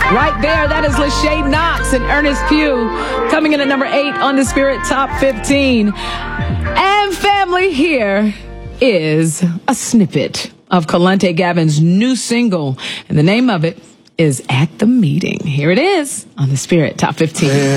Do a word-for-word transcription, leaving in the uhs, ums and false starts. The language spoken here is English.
Right there, that is Lachey Knox and Ernest Pugh coming in at number eight on the Spirit Top fifteen. And family, here is a snippet of Kalante Gavin's new single, and the name of it is At the Meeting. Here it is on the Spirit Top fifteen.